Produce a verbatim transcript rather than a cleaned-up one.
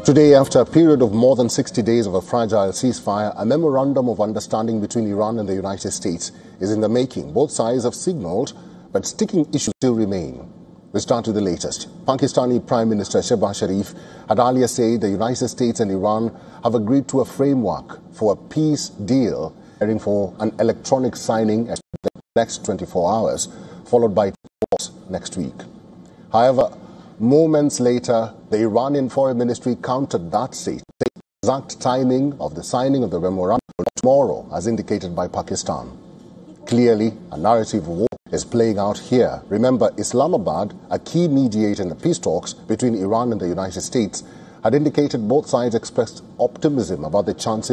Today, after a period of more than sixty days of a fragile ceasefire, a memorandum of understanding between Iran and the United States is in the making. Both sides have signaled, but sticking issues still remain. We start with the latest. Pakistani Prime Minister Shehbaz Sharif had earlier said the United States and Iran have agreed to a framework for a peace deal, heading for an electronic signing in the next twenty-four hours, followed by talks next week. However, moments later, the Iranian Foreign Ministry countered that statement. The exact timing of the signing of the memorandum tomorrow, as indicated by Pakistan. Clearly, a narrative of war is playing out here. Remember, Islamabad, a key mediator in the peace talks between Iran and the United States, had indicated both sides expressed optimism about the chances